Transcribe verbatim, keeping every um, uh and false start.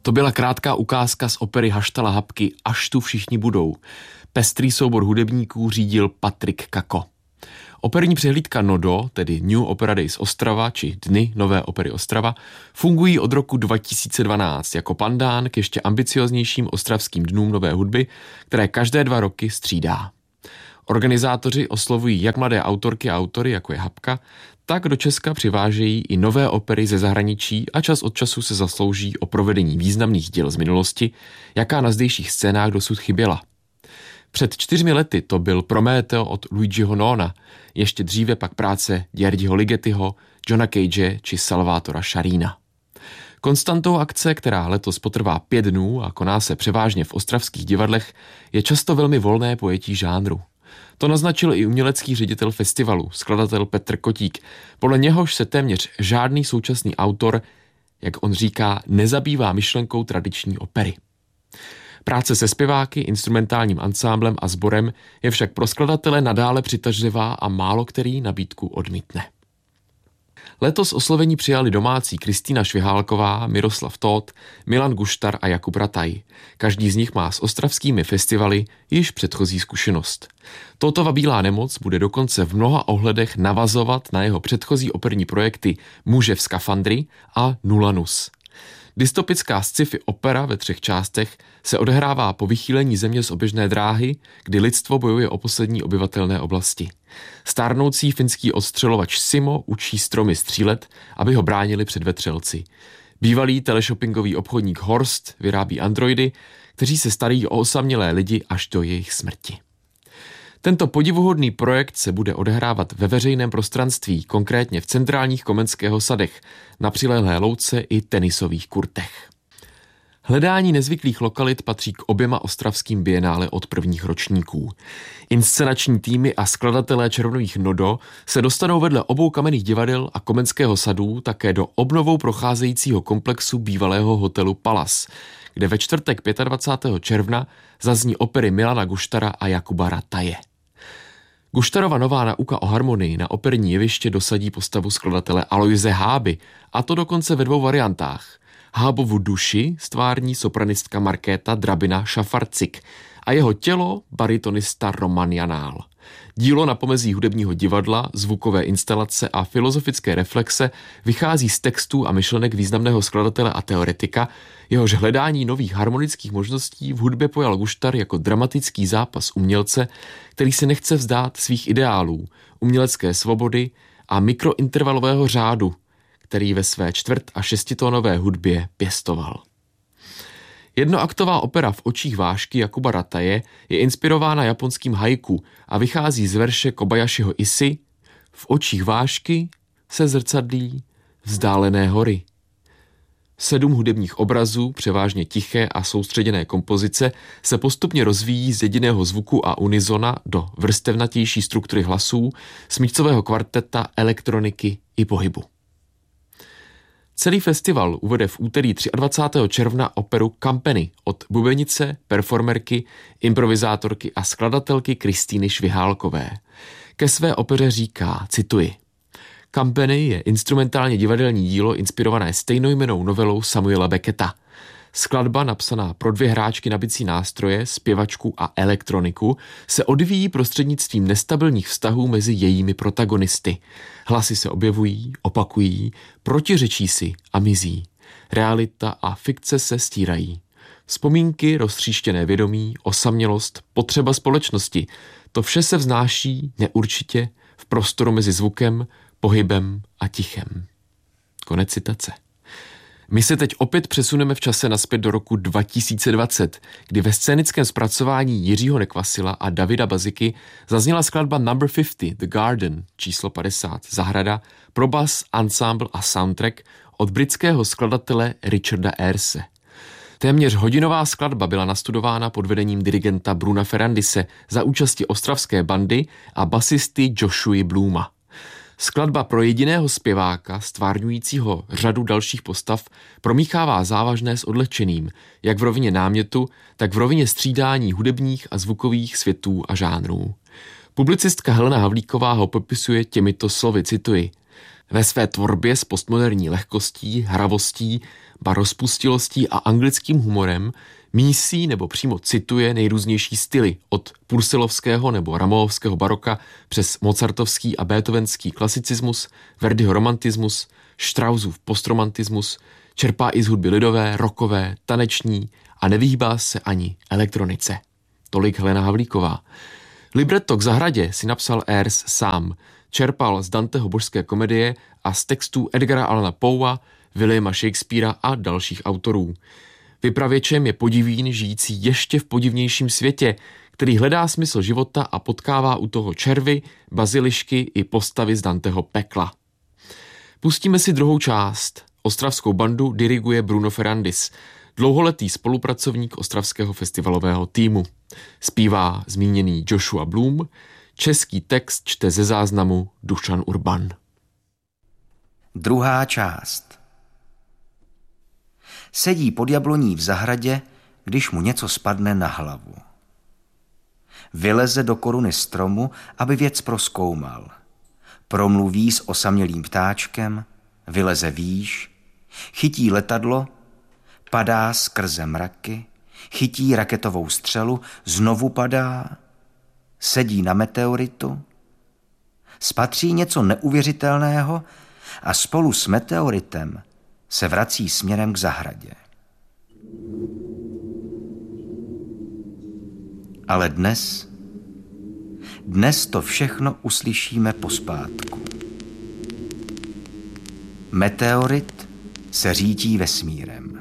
To byla krátká ukázka z opery Haštala Habky Až tu všichni budou. Pestrý soubor hudebníků řídil Patrik Kako. Operní přehlídka Nodo, tedy New Opera Days Ostrava, či Dny Nové opery Ostrava, fungují od roku dva tisíce dvanáct jako pandán k ještě ambicioznějším ostravským dnům nové hudby, které každé dva roky střídá. Organizátoři oslovují jak mladé autorky a autory, jako je Habka, tak do Česka přivážejí i nové opery ze zahraničí a čas od času se zaslouží o provedení významných děl z minulosti, jaká na zdejších scénách dosud chyběla. Před čtyřmi lety to byl Prometeo od Luigiho Nona, ještě dříve pak práce Györgyho Ligetiho, Johna Cage či Salvatora Shareena. Konstantou akce, která letos potrvá pět dnů a koná se převážně v ostravských divadlech, je často velmi volné pojetí žánru. To naznačil i umělecký ředitel festivalu, skladatel Petr Kotík, podle něhož se téměř žádný současný autor, jak on říká, nezabývá myšlenkou tradiční opery. Práce se zpěváky, instrumentálním ansámblem a sborem je však pro skladatele nadále přitažlivá a málo který nabídku odmítne. Letos oslovení přijali domácí Kristýna Švihálková, Miroslav Tóth, Milan Guštar a Jakub Rataj. Každý z nich má s ostravskými festivaly již předchozí zkušenost. Tóthova Bílá nemoc bude dokonce v mnoha ohledech navazovat na jeho předchozí operní projekty Muže v skafandry a Nulanus. Dystopická sci-fi opera ve třech částech se odehrává po vychýlení země z oběžné dráhy, kdy lidstvo bojuje o poslední obyvatelné oblasti. Stárnoucí finský odstřelovač Simo učí stromy střílet, aby ho bránili před vetřelci. Bývalý teleshoppingový obchodník Horst vyrábí androidy, kteří se starají o osamělé lidi až do jejich smrti. Tento podivuhodný projekt se bude odehrávat ve veřejném prostranství, konkrétně v centrálních Komenského sadech, na přilehlé louce i tenisových kurtech. Hledání nezvyklých lokalit patří k oběma ostravským bienále od prvních ročníků. Inscenační týmy a skladatelé Červnových Nodo se dostanou vedle obou kamenných divadel a Komenského sadu také do obnovou procházejícího komplexu bývalého hotelu Palace, kde ve čtvrtek dvacátého pátého června zazní opery Milana Guštara a Jakuba Rataje. Guštarova nová nauka o harmonii na operní jeviště dosadí postavu skladatele Alojze Háby, a to dokonce ve dvou variantách. Hábovu duši stvární sopranistka Markéta Drabina Šafarcik a jeho tělo baritonista Roman Janál. Dílo na pomezí hudebního divadla, zvukové instalace a filozofické reflexe vychází z textů a myšlenek významného skladatele a teoretika, jehož hledání nových harmonických možností v hudbě pojal Guštar jako dramatický zápas umělce, který se nechce vzdát svých ideálů, umělecké svobody a mikrointervalového řádu, který ve své čtvrt- a šestitónové hudbě pěstoval. Jednoaktová opera V očích vášky Jakuba Rataje je inspirována japonským haiku a vychází z verše Kobayashiho Issy V očích vášky se zrcadlí vzdálené hory. Sedm hudebních obrazů, převážně tiché a soustředěné kompozice, se postupně rozvíjí z jediného zvuku a unizona do vrstevnatější struktury hlasů, smyčcového kvarteta, elektroniky i pohybu. Celý festival uvede v úterý dvacátého třetího června operu Campeny od bubenice, performerky, improvizátorky a skladatelky Kristýny Švihálkové. Ke své opeře říká, cituji, Campeny je instrumentálně divadelní dílo inspirované stejnojmennou novelou Samuela Becketa. Skladba napsaná pro dvě hráčky na bicí nástroje, zpěvačku a elektroniku se odvíjí prostřednictvím nestabilních vztahů mezi jejími protagonisty. Hlasy se objevují, opakují, protiřečí si a mizí. Realita a fikce se stírají. Vzpomínky, roztříštěné vědomí, osamělost, potřeba společnosti. To vše se vznáší neurčitě v prostoru mezi zvukem, pohybem a tichem. Konec citace. My se teď opět přesuneme v čase nazpět do roku dva tisíce dvacet, kdy ve scénickém zpracování Jiřího Nekvasila a Davida Baziky zazněla skladba number padesát, The Garden, číslo padesát, Zahrada, pro bas, ensemble a soundtrack od britského skladatele Richarda Airse. Téměř hodinová skladba byla nastudována pod vedením dirigenta Bruna Ferrandise za účasti ostravské bandy a basisty Joshuy Blooma. Skladba pro jediného zpěváka, stvárňujícího řadu dalších postav, promíchává závažné s odlehčeným, jak v rovině námětu, tak v rovině střídání hudebních a zvukových světů a žánrů. Publicistka Helena Havlíková ho popisuje těmito slovy, cituji. Ve své tvorbě s postmoderní lehkostí, hravostí, ba rozpustilostí a anglickým humorem mísí nebo přímo cituje nejrůznější styly od purcellovského nebo ramóovského baroka přes mozartovský a beethovenský klasicismus, Verdiho romantismus, Straussův postromantismus, čerpá i z hudby lidové, rockové, taneční a nevyhýbá se ani elektronice. Tolik Helena Havlíková. Libretto k Zahradě si napsal Ayres sám. Čerpal z Danteho Božské komedie a z textů Edgara Allana Poea, Williama Shakespearea a dalších autorů. Vypravěčem je podivín žijící ještě v podivnějším světě, který hledá smysl života a potkává u toho červy, bazilišky i postavy z Danteho pekla. Pustíme si druhou část. Ostravskou bandu diriguje Bruno Ferrandis, dlouholetý spolupracovník ostravského festivalového týmu. Zpívá zmíněný Joshua Bloom, český text čte ze záznamu Dušan Urban. Druhá část. Sedí pod jabloní v zahradě, když mu něco spadne na hlavu. Vyleze do koruny stromu, aby věc prozkoumal. Promluví s osamělým ptáčkem, vyleze výš, chytí letadlo, padá skrze mraky, chytí raketovou střelu, znovu padá, sedí na meteoritu, spatří něco neuvěřitelného a spolu s meteoritem se vrací směrem k zahradě. Ale dnes, dnes to všechno uslyšíme pospátku. Meteorit se řítí vesmírem.